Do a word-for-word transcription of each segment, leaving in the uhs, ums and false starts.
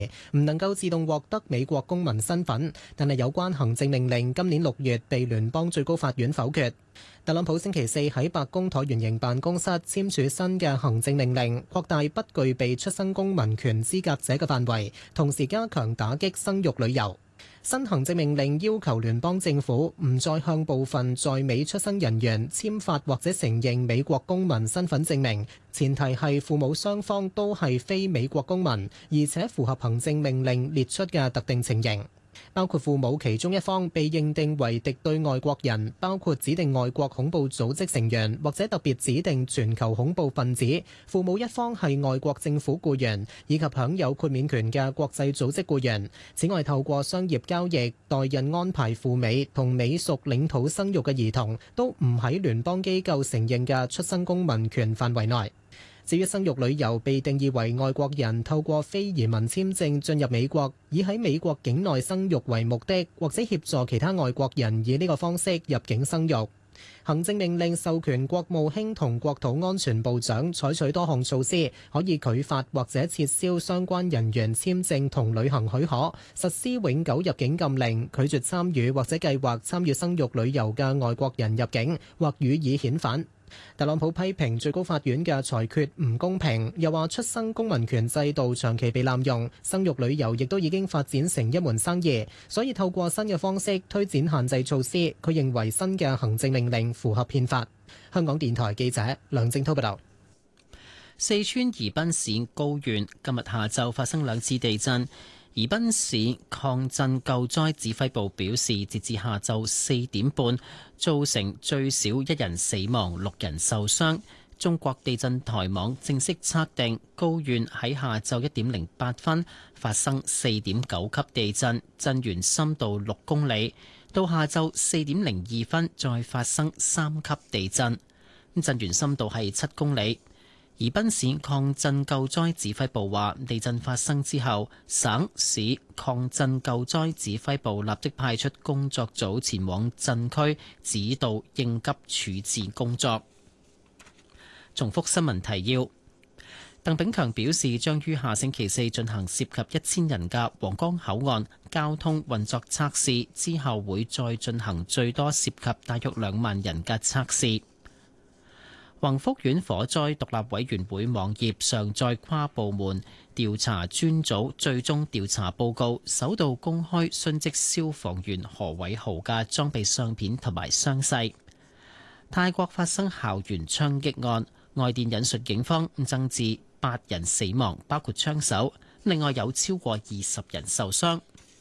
唔能夠自動獲得美國公民身份，但係有關行政命令今年六月被聯邦最高法院否決。特朗普星期四喺白宮橢圓形辦公室簽署新嘅行政命令，擴大不具備出生公民權資格者嘅範圍，同時加強打擊生育旅遊。新行政命令要求聯邦政府唔再向部分在美出生人員簽發或者承認美國公民身份證明，前提係父母雙方都係非美國公民，而且符合行政命令列出嘅特定情形。包括父母其中一方被認定為敵對外國人，包括指定外國恐怖組織成員或者特別指定全球恐怖分子；父母一方係外國政府僱員，以及享有豁免權嘅國際組織僱員。此外，透過商業交易、代孕安排赴美同美屬領土生育嘅兒童，都唔喺聯邦機構承認嘅出生公民權範圍內。至於生育旅遊被定義為外國人透過非移民簽證進入美國，以喺美國境內生育為目的，或者協助其他外國人以呢個方式入境生育。行政命令授權國務卿同國土安全部長採取多項措施，可以拒發或者撤銷相關人員簽證同旅行許可，實施永久入境禁令，拒絕參與或者計劃參與生育旅遊嘅外國人入境，或予以遣返。特朗普批評最高法院嘅裁決唔公平，又話出生公民權制度長期被濫用，生育旅遊亦都已經發展成一門生意，所以透過新嘅方式推展限制措施。佢認為新嘅行政命令符合憲法。香港電台記者梁正滔報道。 四川宜賓市高縣今日下晝發生兩次地震。宜賓市抗震救災指揮部表示，截至下晝四點半，造成最少一人死亡、六人受傷。中國地震台網正式測定，高縣喺下晝一點零八分發生四點九級地震，震源深度六公里。到下晝四點零二分再發生三級地震，震源深度係七公里。宜賓市抗震救災指揮部話，地震發生之後，省市抗震救災指揮部立即派出工作組前往震區指導應急處置工作。重複新聞提要：鄧炳強表示，將於下星期四進行涉及一千人嘅皇崗口岸交通運作測試，之後會再進行最多涉及大約兩萬人嘅測試。宏福苑火災獨立委員會網頁上載跨部門調查專組最終調查報告，首度公開殉職消防員何偉豪嘅裝備相片同埋傷勢。泰國發生校園槍擊案，外電引述警方增至八人死亡，包括槍手，另外有超過二十人受傷。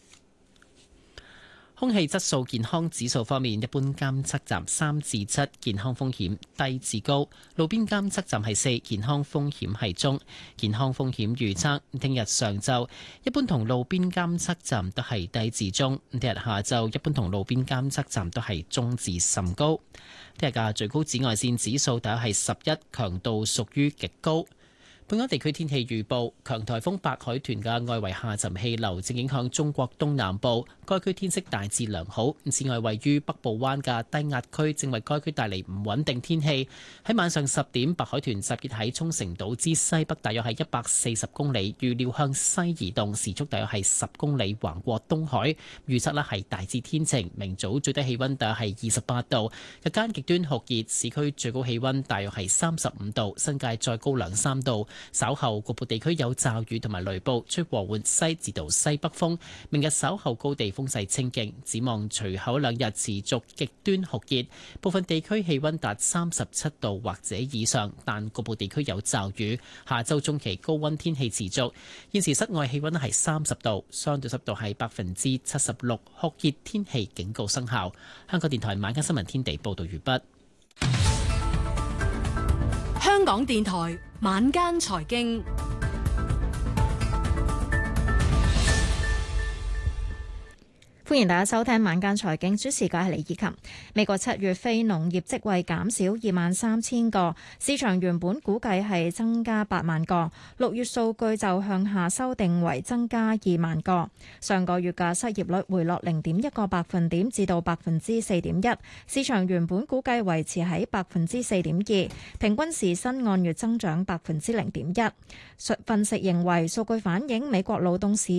空氣質素健康指數方面，一般監測站三至七，健康風險低至高；路邊監測站係四，健康風險係中。健康風險預測，聽日上晝一般同路邊監測站都係低至中；聽日下晝一般同路邊監測站都係中至甚高。聽日嘅最高紫外線指數大約係十一，強度屬於極高。本港地區天氣預報，強颱風白海豚嘅外圍下沉氣流正影響中國東南部，該區天色大致良好。此外，位於北部灣嘅低壓區正為該區帶嚟唔穩定天氣。喺晚上十點，白海豚集結喺沖繩島之西北，大約係一百四十公里，預料向西移動，時速大約係十公里，橫過東海。預測呢係大致天晴，明早最低氣温大約係二十八度，日間極端酷熱，市區最高氣温大約係三十五度，新界再高兩三度。稍後局部地區有驟雨同埋雷暴，吹和緩西至到西北風。明日稍後高地風勢清勁，展望隨後兩日持續極端酷熱，部分地區氣温達三十七度或者以上，但局部地區有驟雨。下週中期高温天氣持續。現時室外氣温係三十度，相對濕度係百分之七十六，酷熱天氣警告生效。香港電台晚間新聞天地報道完畢。 香港電台晚間財經， 歡迎大家收聽晚間財經，主持嘅係李以琴。美國七月非農業職位減少二萬三千個，市場原本估計係增加八萬個，六月數據就向下修訂為增加二萬個。上個月嘅失業率回落零點一個百分點至到百分之四點一，市場原本估計維持喺百分之四點二，平均時薪按月增長百分之零點一。分析認為數據反映美國勞動市